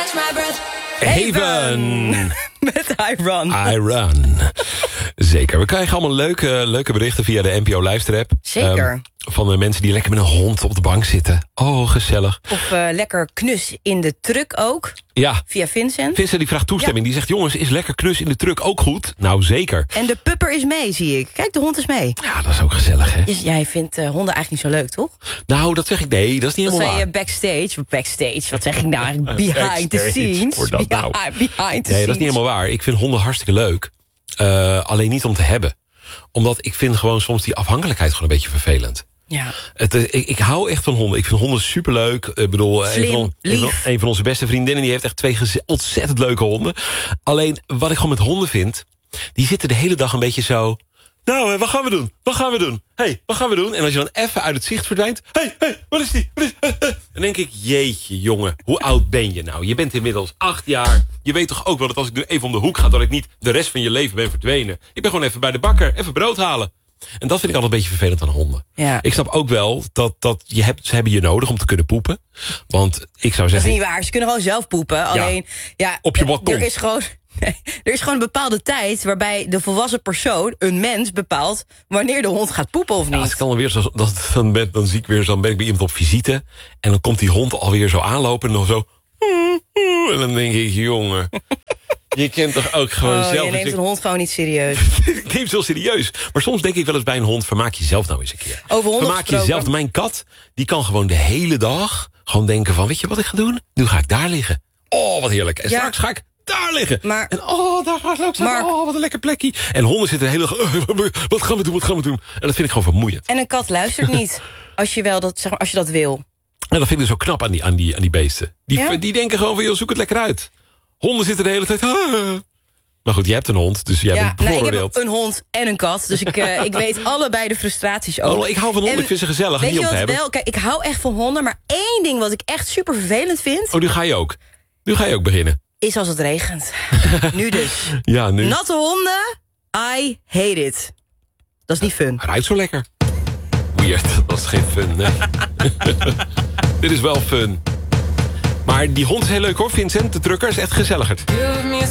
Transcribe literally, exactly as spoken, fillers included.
Haven. Met I Run. I Run. Zeker. We krijgen allemaal leuke, leuke berichten via de N P O Luister app. Zeker. Um, van de mensen die lekker met een hond op de bank zitten. Oh, gezellig. Of uh, lekker knus in de truck ook. Ja. Via Vincent. Vincent die vraagt toestemming. Ja. Die zegt, jongens, is lekker knus in de truck ook goed? Nou, zeker. En de pupper is mee, zie ik. Kijk, de hond is mee. Ja, dat is ook gezellig, hè? Dus jij vindt uh, honden eigenlijk niet zo leuk, toch? Nou, dat zeg ik, nee, dat is niet dat helemaal waar. Dat zei je backstage. Backstage, wat zeg ik nou? Behind the scenes. Voor dat nou. Ja, behind the nee, scenes. dat is niet helemaal waar. Ik vind honden hartstikke leuk. Uh, alleen niet om te hebben. Omdat ik vind gewoon soms die afhankelijkheid gewoon een beetje vervelend. Ja. Het, ik, ik hou echt van honden. Ik vind honden superleuk. Ik bedoel, Slim, een, van, een, van, een van onze beste vriendinnen... die heeft echt twee ontzettend leuke honden. Alleen, wat ik gewoon met honden vind... die zitten de hele dag een beetje zo... Nou, wat gaan we doen? Wat gaan we doen? Hé, hey, wat gaan we doen? En als je dan even uit het zicht verdwijnt... Hé, hey, hé, hey, wat is die? Wat is... Dan denk ik, jeetje, jongen, hoe oud ben je nou? Je bent inmiddels acht jaar. Je weet toch ook wel dat als ik nu even om de hoek ga... dat ik niet de rest van je leven ben verdwenen. Ik ben gewoon even bij de bakker, even brood halen. En dat vind ik altijd een beetje vervelend aan honden. Ja. Ik snap ook wel dat, dat je hebt, ze hebben je nodig om te kunnen poepen. Want ik zou zeggen... Dat is niet waar, ze kunnen gewoon zelf poepen. Alleen, ja, ja op je balkon. Er is gewoon... Nee, er is gewoon een bepaalde tijd waarbij de volwassen persoon, een mens, bepaalt wanneer de hond gaat poepen of niet. Ja, het kan alweer zo, dat, dan, ben, dan zie ik weer zo, dan ben ik bij iemand op visite en dan komt die hond alweer zo aanlopen en dan zo. En dan denk ik, jongen, je kent toch ook gewoon oh, zelf. Je neemt een hond gewoon niet serieus. Ik neem het wel serieus. Maar soms denk ik wel eens bij een hond, vermaak jezelf nou eens een keer. Over honden Vermaak jezelf. Mijn kat, die kan gewoon de hele dag gewoon denken van, weet je wat ik ga doen? Nu ga ik daar liggen. Oh, wat heerlijk. En ja. straks ga ik daar liggen. Maar, en oh, daar gaat leuk zijn. Mark, oh, wat een lekker plekje. En honden zitten de hele dag, wat gaan we doen, wat gaan we doen? En dat vind ik gewoon vermoeiend. En een kat luistert niet als je, wel dat, zeg maar, als je dat wil. En dat vind ik dus zo knap aan die, aan die, aan die beesten. Die, ja? die denken gewoon van, joh, zoek het lekker uit. Honden zitten de hele tijd... Ah. Maar goed, jij hebt een hond, dus jij ja, bent bevoordeeld. Nou, ik heb een hond en een kat, dus ik, uh, ik weet allebei de frustraties ook. Oh, ik hou van honden, en, ik vind ze gezellig, weet niet je om te wat hebben. Wel? Kijk, ik hou echt van honden, maar één ding wat ik echt super vervelend vind... Oh, nu ga je ook. Nu ga je ook beginnen. Is als het regent. Nu dus. Ja, nu. Natte honden, I hate it. Dat is niet fun. Ruikt zo lekker. Weird, dat is geen fun, nee. Dit is wel fun. Maar die hond is heel leuk hoor, Vincent, de trucker, is echt gezelliger. Give me